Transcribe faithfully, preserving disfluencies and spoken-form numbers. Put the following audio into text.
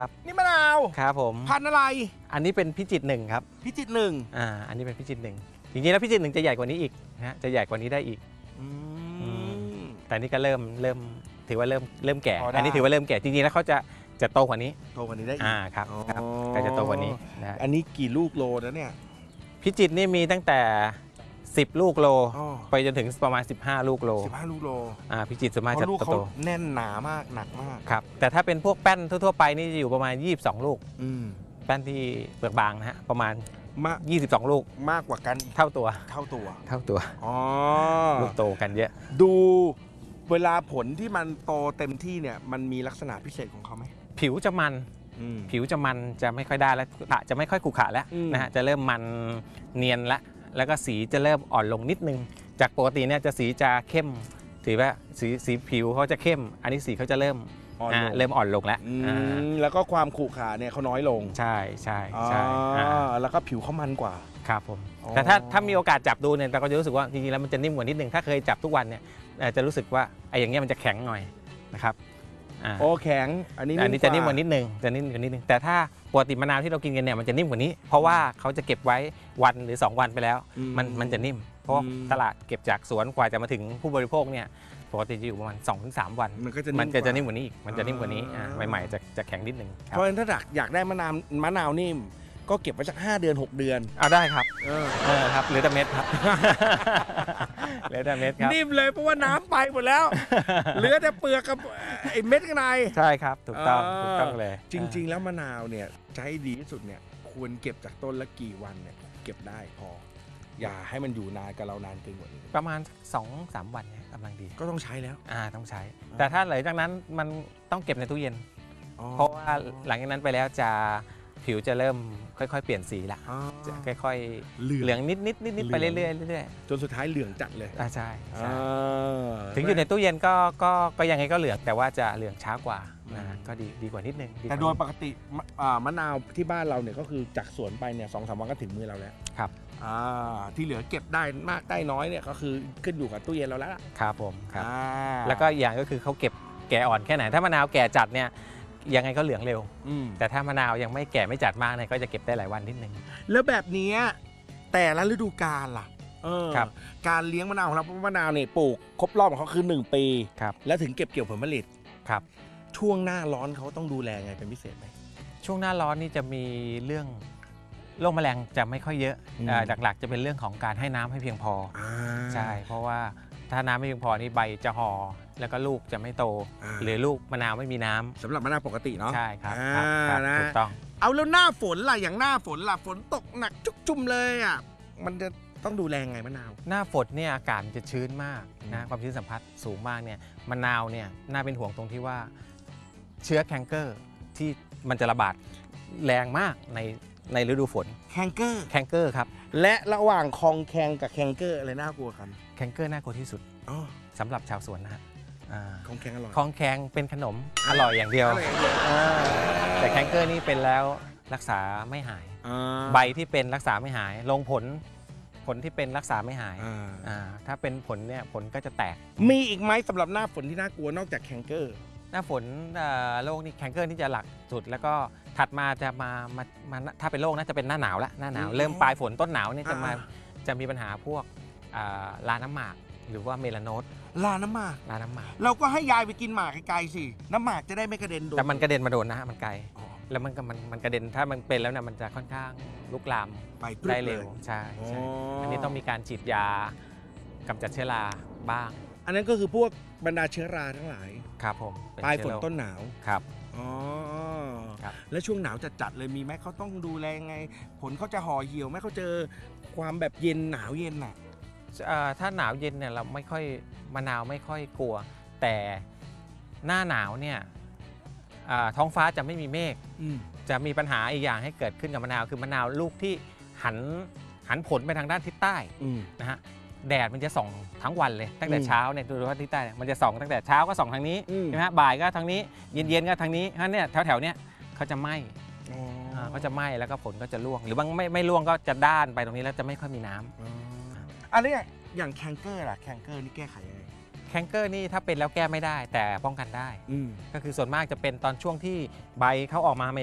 ครับนี่มะนาวครับผมพันธุ์อะไรอันนี้เป็นพิจิตรหนึ่งครับพิจิตรหนึ่งอ่าอันนี้เป็นพิจิตรหนึ่งจริงๆแล้วพิจิตรหนึ่งจะใหญ่กว่านี้อีกนะฮะจะใหญ่กว่านี้ได้อีกแต่นี่ก็เริ่มเริ่มถือว่าเริ่มเริ่มแก่อันนี้ถือว่าเริ่มแก่จริงๆแล้วเขาจะจะโตกว่านี้โตกว่านี้ได้อีกอ่าครับครับก็จะโตกว่านี้นะอันนี้กี่ลูกโลนะเนี่ยพิจิตรนี่มีตั้งแต่สิบลูกโลไปจนถึงประมาณสิบห้าลูกโลสิบห้าลูกโลอ่าพิจิตรสามารถจะโตแน่นหนามากหนักมากครับแต่ถ้าเป็นพวกแป้นทั่วๆไปนี่จะอยู่ประมาณยี่สิบสองลูกแป้นที่เปลือกบางนะฮะประมาณยี่สิบสองลูกมากกว่ากันเท่าตัวเท่าตัวเท่าตัวอ๋อลูกโตกันเยอะดูเวลาผลที่มันโตเต็มที่เนี่ยมันมีลักษณะพิเศษของเขาไหมผิวจะมันผิวจะมันจะไม่ค่อยได้แล้วจะไม่ค่อยขรุขระแล้วนะฮะจะเริ่มมันเนียนแล้วแล้วก็สีจะเริ่มอ่อนลงนิดนึงจากปกติเนี่ยจะสีจะเข้มถือว่าสีสีผิวเขาจะเข้มอันนี้สีเขาจะเริ่มเริ่มอ่อนลงแล้วแล้วก็ความขรุขระเนี่ยเขาน้อยลงใช่ใช่ใช่แล้วก็ผิวเขามันกว่าครับผมแต่ถ้าถ้ามีโอกาสจับดูเนี่ยเราก็จะรู้สึกว่าจริงๆแล้วมันจะนิ่มกว่านิดนึงถ้าเคยจับทุกวันเนี่ยจะรู้สึกว่าไอ้อย่างเงี้ยมันจะแข็งหน่อยนะครับโอ้แข็งอันนี้อันนี้จะนิ่มกว่านิดนึงจะนิ่มกว่านิดนึงแต่ถ้าปกติมะนาวที่เรากินกันเนี่ยมันจะนิ่มกว่านี้เพราะว่าเขาจะเก็บไว้วันหรือสองวันไปแล้วมันมันจะนิ่มเพราะตลาดเก็บจากสวนกว่าจะมาถึงผู้บริโภคเนี่ยปกติจะอยู่ประมาณ สองถึงสาม วันมันก็จะมันจะนิ่มกว่านี้อีกมันจะนิ่มกว่านี้ใหม่ๆจะจะแข็งนิดนึงเพราะฉะนั้นถ้าอยากได้มะนาวมะนาวนิ่มก็เก็บไว้สักห้าเดือนหกเดือนเอาได้ครับเออครับเหลือแต่เม็ดครับเหลือแต่เม็ดครับนิ่มเลยเพราะว่าน้ำไปหมดแล้วเหลือแต่เปลือกกับไอ้เม็ดข้างในใช่ครับถูกต้องถูกต้องเลยจริงๆแล้วมะนาวเนี่ยใช้ดีที่สุดเนี่ยควรเก็บจากต้นละกี่วันเนี่ยเก็บได้พออย่าให้มันอยู่นานกับเรานานเกินกว่านี้ประมาณ สองถึงสาม วันเนี่ยกำลังดีก็ต้องใช้แล้วอ่าต้องใช้แต่ถ้าหลังจากนั้นมันต้องเก็บในตู้เย็นเพราะว่าหลังจากนั้นไปแล้วจะผิวจะเริ่มค่อยๆเปลี่ยนสีละจะค่อยๆเหลืองนิดนิดนิดนิดไปเรื่อยๆเรื่อยๆจนสุดท้ายเหลืองจัดเลยอ่าใช่ใช่ถึงอยู่ในตู้เย็นก็ก็ก็ยังไงก็เหลืองแต่ว่าจะเหลืองช้ากว่านะก็ดีดีกว่านิดนึงแต่โดยปกติมะนาวที่บ้านเราเนี่ยก็คือจากสวนไปเนี่ยสองสามวันก็ถึงมือเราแล้วครับที่เหลือเก็บได้มากได้น้อยเนี่ยก็คือขึ้นอยู่กับตู้เย็นเราแล้วครับผมครับแล้วก็อย่างก็คือเขาเก็บแก่อ่อนแค่ไหนถ้ามะนาวแก่จัดเนี่ยยังไงก็เหลืองเร็วแต่ถ้ามะนาวยังไม่แก่ไม่จัดมากเนี่ยก็จะเก็บได้หลายวันนิดนึงแล้วแบบนี้แต่ละฤดูกาลล่ะการเลี้ยงมะนาวของเราเพราะมะนาวเนี่ยปลูกครบรอบของเขาคือหนึ่งปีแล้วถึงเก็บเกี่ยวผลผลิตครับช่วงหน้าร้อนเขาต้องดูแลไงเป็นพิเศษไหมช่วงหน้าร้อนนี่จะมีเรื่องโรคแมลงจะไม่ค่อยเยอะหลักๆจะเป็นเรื่องของการให้น้ำให้เพียงพอใช่เพราะว่าถ้าน้ำไม่เพียงพอนี่ใบจะห่อแล้วก็ลูกจะไม่โตหรือลูกมะนาวไม่มีน้ำสำหรับมะนาวปกติเนาะใช่ครับถูกต้องเอาแล้วหน้าฝนล่ะอย่างหน้าฝนล่ะฝนตกหนักจุกจุ่มเลยอ่ะมันจะต้องดูแลไงมะนาวหน้าฝนเนี่ยอากาศจะชื้นมากนะความชื้นสัมผัสสูงมากเนี่ยมะนาวเนี่ยน่าเป็นห่วงตรงที่ว่าเชื้อแคนเกอร์ที่มันจะระบาดแรงมากในในฤดูฝนแคนเกอร์แคนเกอร์ครับและระหว่างคองแคงกับแคนเกอร์อะไรน่ากลัวกันแคนเกอร์น่ากลัวที่สุดสำหรับชาวสวนนะฮะคองแคงอร่อยคองแคงเป็นขนมอร่อยอย่างเดียวแต่แคนเกอร์นี่เป็นแล้วรักษาไม่หายใบที่เป็นรักษาไม่หายลงผลผลที่เป็นรักษาไม่หายถ้าเป็นผลเนี่ยผลก็จะแตกมีอีกไหมสำหรับหน้าฝนที่น่ากลัวนอกจากแคนเกอร์หน้าฝนโรคนี่แคนเกอร์นี่จะหลักสุดแล้วก็ถัดมาจะมามาถ้าเป็นโรคน่าจะเป็นหน้าหนาวละหน้าหนาวเริ่มปลายฝนต้นหนาวเนี่ยจะมาจะมีปัญหาพวกลาน้ำหมากหรือว่าเมลาโนสลาน้ำหมากลาน้ำหมากเราก็ให้ยายไปกินหมากไกลๆสิน้ำหมากจะได้ไม่กระเด็นโดนแต่มันกระเด็นมาโดนนะฮะมันไกลแล้วมันมันมันกระเด็นถ้ามันเป็นแล้วเนี่ยมันจะค่อนข้างลุกลามไปได้เร็วใช่ใช่อันนี้ต้องมีการฉีดยากำจัดเชื้อราบ้างอันนั้นก็คือพวกบรรดาเชื้อราทั้งหลายครับผมปลายฝนต้นหนาวครับอ๋อแล้วช่วงหนาวจัดๆเลยมีไหมเขาต้องดูแลยังไงผลเขาจะห่อเหี่ยวไหมเขาเจอความแบบเย็นหนาวเย็นน่ะถ้าหนาวเย็นเนี่ยเราไม่ค่อยมะนาวไม่ค่อยกลัวแต่หน้าหนาวเนี่ยท้องฟ้าจะไม่มีเมฆจะมีปัญหาอีกอย่างให้เกิดขึ้นกับมะนาวคือมะนาวลูกที่หันหันผลไปทางด้านทิศใต้นะฮะแดดมันจะส่องทั้งวันเลยตั้งแต่เช้าเนี่ยดูว่าทิศใต้มันจะส่องตั้งแต่เช้าก็ส่องทางนี้ใช่ไหมฮะบ่ายก็ทางนี้เย็นๆก็ทางนี้เพราะเนี่ยแถวๆเนี้ยเขาจะไหม้เขาจะไหม้แล้วก็ผลก็จะร่วงหรือบางไม่ไม่ร่วงก็จะด้านไปตรงนี้แล้วจะไม่ค่อยมีน้ำอันนี้อย่างแคนเกอร์ล่ะแคนเกอร์นี่แก้ไขยังไงแคนเกอร์นี่ถ้าเป็นแล้วแก้ไม่ได้แต่ป้องกันได้อืมก็คือส่วนมากจะเป็นตอนช่วงที่ใบเขาออกมา